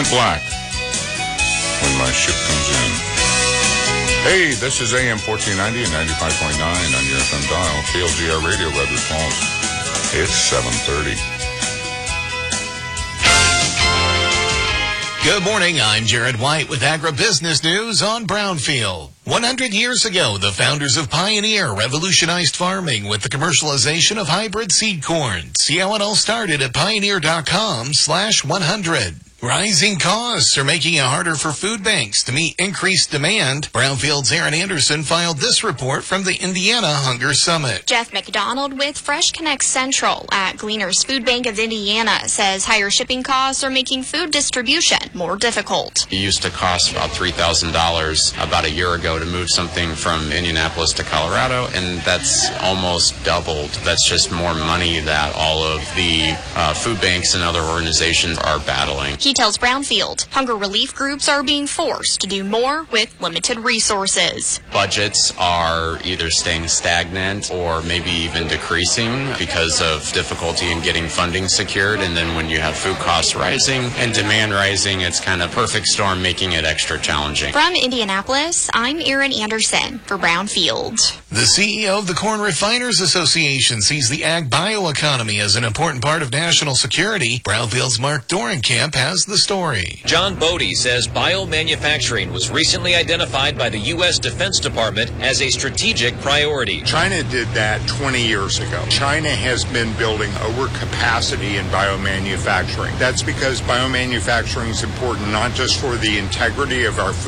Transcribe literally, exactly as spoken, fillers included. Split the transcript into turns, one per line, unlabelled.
went black when my ship comes in. Hey, this is A M fourteen ninety and ninety-five point nine on your F M dial. K L G R Radio, Weather Falls. It's seven thirty.
Good morning, I'm Jared White with Agribusiness News on Brownfield. one hundred years ago, the founders of Pioneer revolutionized farming with the commercialization of hybrid seed corn. See how it all started at pioneer.com slash 100. Rising costs are making it harder for food banks to meet increased demand. Brownfield's Aaron Anderson filed this report from the Indiana Hunger Summit.
Jeff McDonald with Fresh Connect Central at Gleaner's Food Bank of Indiana says higher shipping costs are making food distribution more difficult.
It used to cost about three thousand dollars about a year ago to move something from Indianapolis to Colorado, and that's almost doubled. That's just more money that all of the uh, food banks and other organizations are battling.
He tells Brownfield hunger relief groups are being forced to do more with limited resources.
Budgets are either staying stagnant or maybe even decreasing because of difficulty in getting funding secured. And then when you have food costs rising and demand rising, it's kind of perfect storm, making it extra challenging.
From Indianapolis, I'm Erin Anderson for Brownfield.
The C E O of the Corn Refiners Association sees the ag bioeconomy as an important part of national security. Brownfield's Mark Dorenkamp has the story.
John Bodie says biomanufacturing was recently identified by the U S Defense Department as a strategic priority.
China did that twenty years ago. China has been building overcapacity in biomanufacturing. That's because biomanufacturing is important not just for the integrity of our food